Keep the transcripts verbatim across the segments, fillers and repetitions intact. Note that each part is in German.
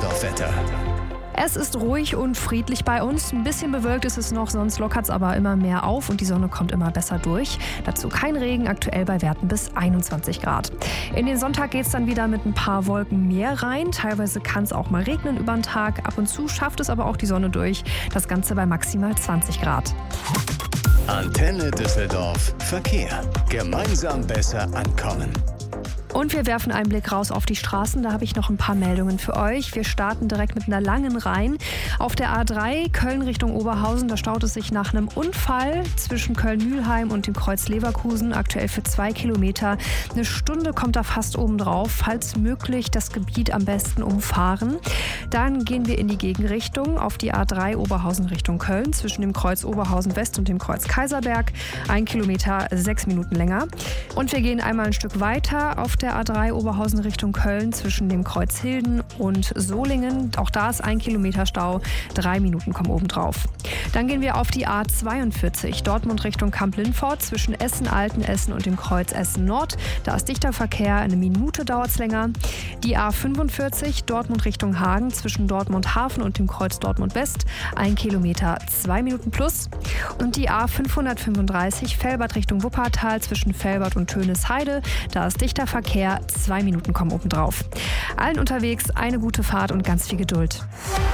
Düsseldorf-Wetter. Es ist ruhig und friedlich bei uns. Ein bisschen bewölkt ist es noch, sonst lockert es aber immer mehr auf und die Sonne kommt immer besser durch. Dazu kein Regen, aktuell bei Werten bis einundzwanzig Grad. In den Sonntag geht es dann wieder mit ein paar Wolken mehr rein. Teilweise kann es auch mal regnen über den Tag. Ab und zu schafft es aber auch die Sonne durch. Das Ganze bei maximal zwanzig Grad. Antenne Düsseldorf Verkehr. Gemeinsam besser ankommen. Und wir werfen einen Blick raus auf die Straßen. Da habe ich noch ein paar Meldungen für euch. Wir starten direkt mit einer langen Reihe. Auf der A drei Köln Richtung Oberhausen, da staut es sich nach einem Unfall zwischen Köln-Mülheim und dem Kreuz Leverkusen. Aktuell für zwei Kilometer. Eine Stunde kommt da fast oben drauf. Falls möglich, das Gebiet am besten umfahren. Dann gehen wir in die Gegenrichtung auf die A drei Oberhausen Richtung Köln. Zwischen dem Kreuz Oberhausen West und dem Kreuz Kaiserberg. Ein Kilometer, sechs Minuten länger. Und wir gehen einmal ein Stück weiter auf der A drei Oberhausen Richtung Köln zwischen dem Kreuz Hilden und Solingen. Auch da ist ein Kilometer Stau, drei Minuten kommen oben drauf. Dann gehen wir auf die A zweiundvierzig Dortmund Richtung Kamp-Lindfort zwischen Essen-Altenessen und dem Kreuz Essen-Nord. Da ist dichter Verkehr, eine Minute dauert es länger. Die A fünfundvierzig Dortmund Richtung Hagen zwischen Dortmund Hafen und dem Kreuz Dortmund West, ein Kilometer, zwei Minuten plus. Und die A fünfhundertfünfunddreißig Velbert Richtung Wuppertal zwischen Velbert und Tönisheide, da ist dichter Verkehr, zwei Minuten kommen oben drauf. Allen unterwegs eine gute Fahrt und ganz viel Geduld.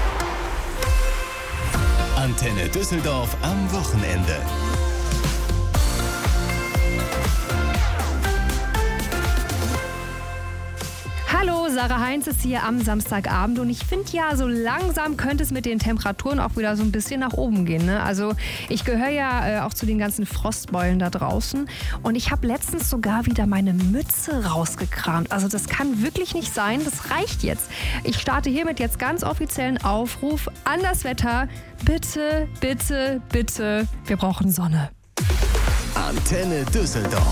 Antenne Düsseldorf am Wochenende. Hallo, Sarah Heinz ist hier am Samstagabend und ich finde ja, so langsam könnte es mit den Temperaturen auch wieder so ein bisschen nach oben gehen. Ne? Also ich gehöre ja äh, auch zu den ganzen Frostbeulen da draußen und ich habe letztens sogar wieder meine Mütze rausgekramt. Also das kann wirklich nicht sein, das reicht jetzt. Ich starte hiermit jetzt ganz offiziellen Aufruf an das Wetter. Bitte, bitte, bitte, wir brauchen Sonne. Antenne Düsseldorf.